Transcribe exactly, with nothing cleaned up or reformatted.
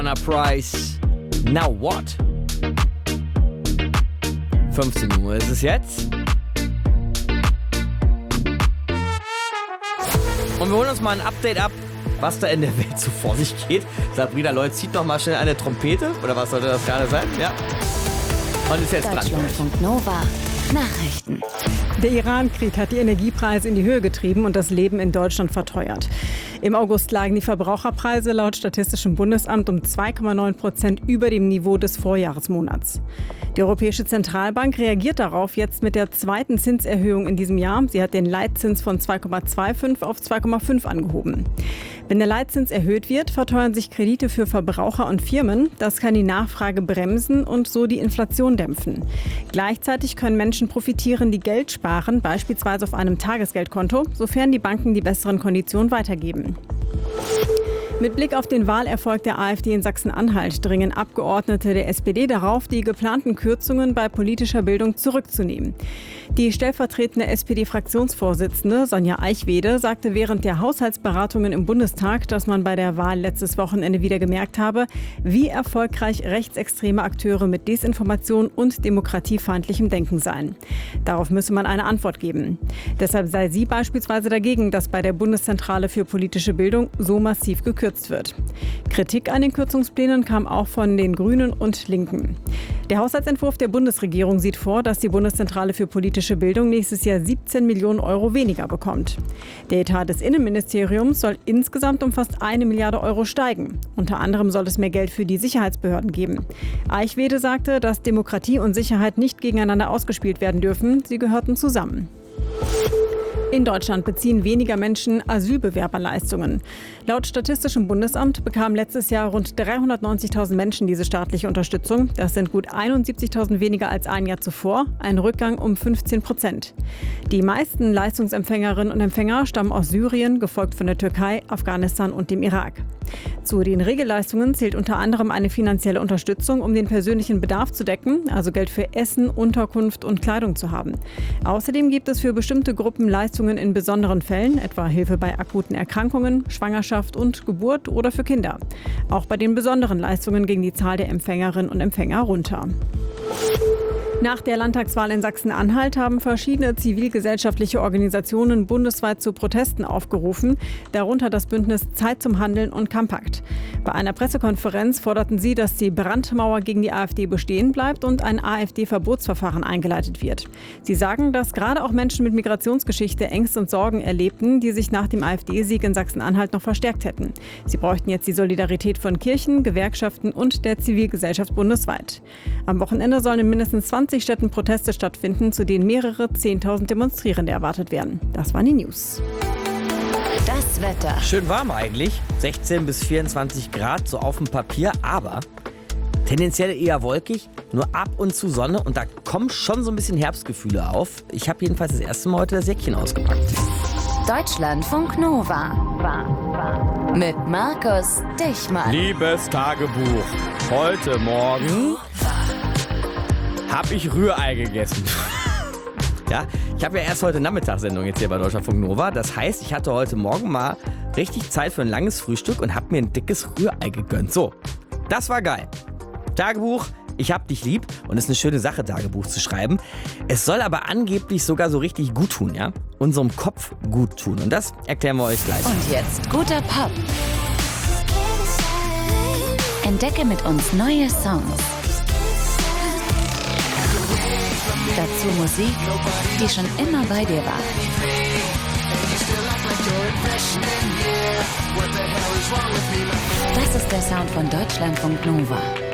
Anna Price, Now What? fünfzehn Uhr ist es jetzt. Und wir holen uns mal ein Update ab, was da in der Welt so vor sich geht. Sabrina Lloyd zieht noch mal schnell eine Trompete. Oder was sollte das gerade sein? Ja. Und ist jetzt dran. Deutschlandfunk Nova Nachrichten. Der Iran-Krieg hat die Energiepreise in die Höhe getrieben und das Leben in Deutschland verteuert. Im August lagen die Verbraucherpreise laut Statistischem Bundesamt um zwei Komma neun Prozent über dem Niveau des Vorjahresmonats. Die Europäische Zentralbank reagiert darauf jetzt mit der zweiten Zinserhöhung in diesem Jahr. Sie hat den Leitzins von zwei Komma fünfundzwanzig auf zwei Komma fünf angehoben. Wenn der Leitzins erhöht wird, verteuern sich Kredite für Verbraucher und Firmen. Das kann die Nachfrage bremsen und so die Inflation dämpfen. Gleichzeitig können Menschen profitieren, die Geld sparen, beispielsweise auf einem Tagesgeldkonto, sofern die Banken die besseren Konditionen weitergeben. Mit Blick auf den Wahlerfolg der AfD in Sachsen-Anhalt dringen Abgeordnete der S P D darauf, die geplanten Kürzungen bei politischer Bildung zurückzunehmen. Die stellvertretende S P D-Fraktionsvorsitzende Sonja Eichwede sagte während der Haushaltsberatungen im Bundestag, dass man bei der Wahl letztes Wochenende wieder gemerkt habe, wie erfolgreich rechtsextreme Akteure mit Desinformation und demokratiefeindlichem Denken seien. Darauf müsse man eine Antwort geben. Deshalb sei sie beispielsweise dagegen, dass bei der Bundeszentrale für politische Bildung so massiv gekürzt wird. Kritik an den Kürzungsplänen kam auch von den Grünen und Linken. Der Haushaltsentwurf der Bundesregierung sieht vor, dass die Bundeszentrale für politische Bildung nächstes Jahr siebzehn Millionen Euro weniger bekommt. Der Etat des Innenministeriums soll insgesamt um fast eine Milliarde Euro steigen. Unter anderem soll es mehr Geld für die Sicherheitsbehörden geben. Eichwede sagte, dass Demokratie und Sicherheit nicht gegeneinander ausgespielt werden dürfen. Sie gehörten zusammen. In Deutschland beziehen weniger Menschen Asylbewerberleistungen. Laut Statistischem Bundesamt bekamen letztes Jahr rund dreihundertneunzigtausend Menschen diese staatliche Unterstützung. Das sind gut einundsiebzigtausend weniger als ein Jahr zuvor, ein Rückgang um fünfzehn Prozent. Die meisten Leistungsempfängerinnen und Empfänger stammen aus Syrien, gefolgt von der Türkei, Afghanistan und dem Irak. Zu den Regelleistungen zählt unter anderem eine finanzielle Unterstützung, um den persönlichen Bedarf zu decken, also Geld für Essen, Unterkunft und Kleidung zu haben. Außerdem gibt es für bestimmte Gruppen Leistungen in besonderen Fällen, etwa Hilfe bei akuten Erkrankungen, Schwangerschaft und Geburt oder für Kinder. Auch bei den besonderen Leistungen ging die Zahl der Empfängerinnen und Empfänger runter. Nach der Landtagswahl in Sachsen-Anhalt haben verschiedene zivilgesellschaftliche Organisationen bundesweit zu Protesten aufgerufen, darunter das Bündnis Zeit zum Handeln und Campakt. Bei einer Pressekonferenz forderten sie, dass die Brandmauer gegen die AfD bestehen bleibt und ein AfD-Verbotsverfahren eingeleitet wird. Sie sagen, dass gerade auch Menschen mit Migrationsgeschichte Ängste und Sorgen erlebten, die sich nach dem AfD-Sieg in Sachsen-Anhalt noch verstärkt hätten. Sie bräuchten jetzt die Solidarität von Kirchen, Gewerkschaften und der Zivilgesellschaft bundesweit. Am Wochenende sollen in mindestens zwanzig Städten Proteste stattfinden, zu denen mehrere zehntausend Demonstrierende erwartet werden. Das waren die News. Das Wetter. Schön warm eigentlich. sechzehn bis vierundzwanzig Grad, so auf dem Papier. Aber tendenziell eher wolkig, nur ab und zu Sonne. Und da kommen schon so ein bisschen Herbstgefühle auf. Ich habe jedenfalls das erste Mal heute das Jäckchen ausgepackt. Deutschlandfunk Nova. Mit Markus Dichmann. Liebes Tagebuch. Heute Morgen habe ich Rührei gegessen. Ja, ich habe ja erst heute Nachmittagssendung jetzt hier bei Deutschlandfunk Nova. Das heißt, ich hatte heute Morgen mal richtig Zeit für ein langes Frühstück und habe mir ein dickes Rührei gegönnt. So, das war geil. Tagebuch, ich hab dich lieb und es ist eine schöne Sache, Tagebuch zu schreiben. Es soll aber angeblich sogar so richtig gut tun, ja? Unserem Kopf gut tun. Und das erklären wir euch gleich. Und jetzt guter Pop. Entdecke mit uns neue Songs. Dazu Musik, die schon immer bei dir war. Das ist der Sound von Deutschlandfunk Nova.